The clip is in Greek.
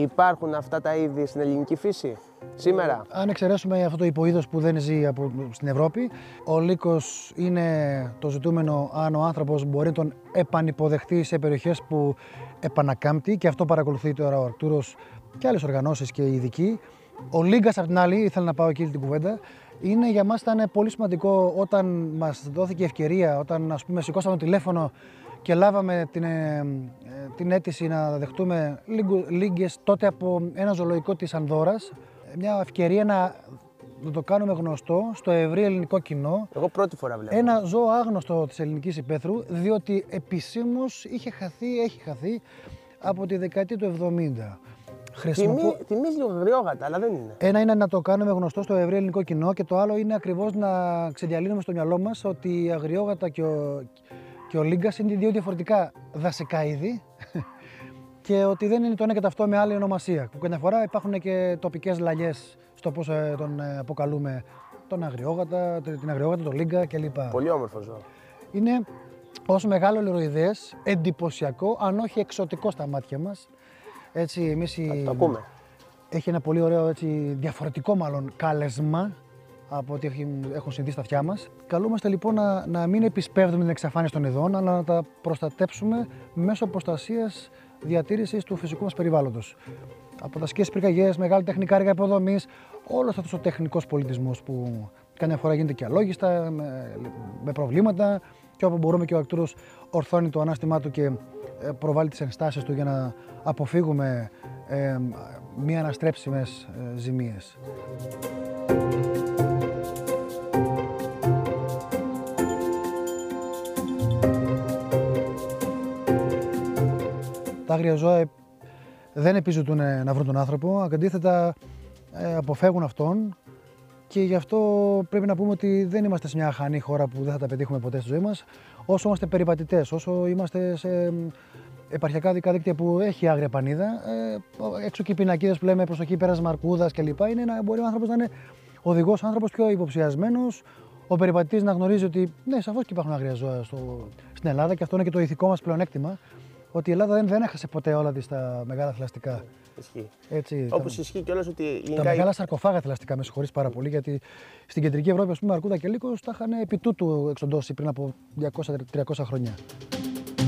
Υπάρχουν αυτά τα είδη στην ελληνική φύση σήμερα? Αν εξαιρέσουμε αυτό το υποείδος που δεν ζει στην Ευρώπη, ο λύκος είναι το ζητούμενο αν ο άνθρωπος μπορεί να τον επανυποδεχτεί σε περιοχές που επανακάμπτει, και αυτό παρακολουθεί τώρα ο Αρκτούρος και άλλες οργανώσεις και ειδικοί. Ο Λίγκας, απ' την άλλη, ήθελα να πάω εκεί την κουβέντα, είναι για μας ήταν πολύ σημαντικό όταν μας δόθηκε ευκαιρία, όταν ας πούμε σηκώσαμε το τηλέφωνο και λάβαμε την αίτηση να δεχτούμε λίγκες τότε από ένα ζωολογικό της Ανδόρας. Μια ευκαιρία να το κάνουμε γνωστό στο ευρύ ελληνικό κοινό. Εγώ πρώτη φορά βλέπω. Ένα ζώο άγνωστο της ελληνικής υπαίθρου, διότι επισήμως έχει χαθεί από τη δεκαετία του 70. Τιμής λίγο αγριόγατα, αλλά δεν είναι. Ένα είναι να το κάνουμε γνωστό στο ευρύ ελληνικό κοινό και το άλλο είναι ακριβώς να ξεδιαλύνουμε στο μυαλό μας ότι η αγριόγατα και ο Λίγκας είναι δύο διαφορετικά δασικά είδη και ότι δεν είναι το ένα και το αυτό με άλλη ονομασία. Που καμιά φορά υπάρχουν και τοπικές λαλιές στο πώς τον αποκαλούμε την αγριόγατα, τον Λίγκα κλπ. Πολύ όμορφο ζώο. Είναι ως μεγάλο λερωειδές, εντυπωσιακό, αν όχι εξωτικό στα μάτια μας. Έτσι, εμείς το ακούμε. Έχει ένα πολύ ωραίο, έτσι, διαφορετικό μάλλον κάλεσμα από ό,τι έχουν συμβεί στα αυτιά μας. Καλούμαστε λοιπόν να μην επισπεύδουμε την εξαφάνιση των ειδών, αλλά να τα προστατέψουμε μέσω προστασίας διατήρησης του φυσικού μας περιβάλλοντος. Από τα σκίες πυρκαγιές, μεγάλη τεχνικά έργα υποδομής, όλος αυτός ο τεχνικός πολιτισμός που καμιά φορά γίνεται και αλόγιστα, με προβλήματα, και όπου μπορούμε και ο Αρκτούρος ορθώνει το ανάστημά του και προβάλλει τις ενστάσεις του για να αποφύγουμε μη αναστρέψιμες ζημίες. Τα άγρια ζώα δεν επιζητούν να βρουν τον άνθρωπο, αντίθετα αποφεύγουν αυτόν, και γι' αυτό πρέπει να πούμε ότι δεν είμαστε σε μια αχανή χώρα που δεν θα τα πετύχουμε ποτέ στη ζωή μας. Όσο είμαστε περιπατητές, όσο είμαστε σε επαρχιακά δικά δίκτυα που έχει άγρια πανίδα, έξω και οι πινακίδες που λέμε προσοχή πέρασμα αρκούδας κλπ. Είναι μπορεί ο άνθρωπος να είναι οδηγός άνθρωπος πιο υποψιασμένος, ο περιπατητής να γνωρίζει ότι ναι, σαφώς και υπάρχουν άγρια ζώα στην Ελλάδα, και αυτό είναι και το ηθικό μας πλεονέκτημα, ότι η Ελλάδα δεν έχασε ποτέ όλα της τα μεγάλα θηλαστικά. Ισχύει. Όπως ισχύει κιόλας ότι τα μεγάλα σαρκοφάγα θηλαστικά, με συγχωρείς πάρα πολύ, γιατί στην κεντρική Ευρώπη, ας πούμε, αρκούδα και λύκος τα είχαν επί τούτου εξοντώσει πριν από 200-300 χρόνια.